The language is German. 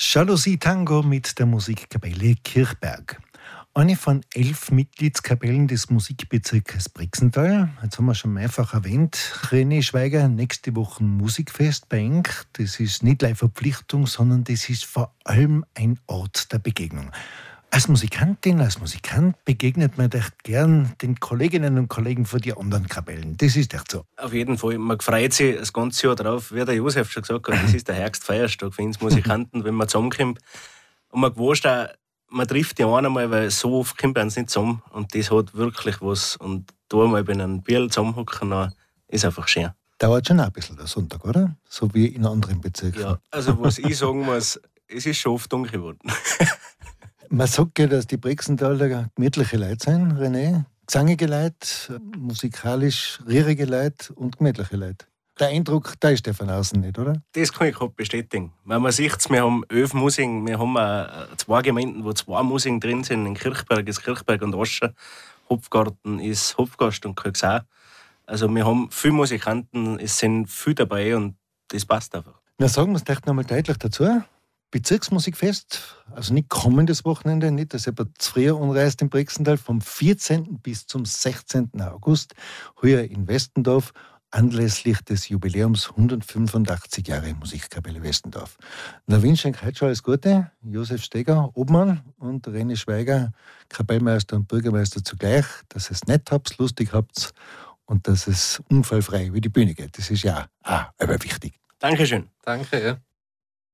Jalousie Tango mit der Musikkapelle Kirchberg. Eine von 11 Mitgliedskapellen des Musikbezirkes Brixental. Jetzt haben wir schon mehrfach erwähnt. René Schweiger, nächste Woche Musikfest bei Enk. Das ist nicht gleich Verpflichtung, sondern das ist vor allem ein Ort der Begegnung. Als Musikantin, als Musikant begegnet man echt gern den Kolleginnen und Kollegen von den anderen Kapellen. Das ist echt so. Auf jeden Fall. Man freut sich das ganze Jahr drauf. Wie der Josef schon gesagt hat, das ist der ärgste Feiertag für uns Musikanten, wenn man zusammenkommt. Und man gewusst auch, man trifft die einmal, weil so oft kommt man nicht zusammen. Und das hat wirklich was. Und da mal bei einem Bier zusammenhocken, ist einfach schön. Dauert schon ein bisschen der Sonntag, oder? So wie in anderen Bezirken. Ja, also was ich sagen muss, es ist schon oft dunkel geworden. Man sagt ja, dass die Brixentaler gemütliche Leute sind, René. Gesangige Leute, musikalisch rührige Leute und gemütliche Leute. Der Eindruck, da ist der von außen nicht, oder? Das kann ich gerade bestätigen. Weil man sieht, wir haben 11 Musiken, wir haben 2 Gemeinden, wo 2 Musiken drin sind. In Kirchberg ist Kirchberg und Asche. Hopfgarten ist Hopfgast und Köxau. Also wir haben viele Musikanten, es sind viele dabei und das passt einfach. Na, sagen wir es gleich nochmal deutlich dazu. Bezirksmusikfest, also nicht kommendes Wochenende, nicht, dass jemand zu früh anreist im Brixental, vom 14. bis zum 16. August, hier in Westendorf, anlässlich des Jubiläums 185 Jahre Musikkapelle Westendorf. Na, wünsche ich heute schon alles Gute. Josef Steger, Obmann, und René Schweiger, Kapellmeister und Bürgermeister zugleich, dass ihr es nett habt, lustig habt und dass es unfallfrei über die Bühne geht. Das ist ja auch aber wichtig. Dankeschön. Danke, ja.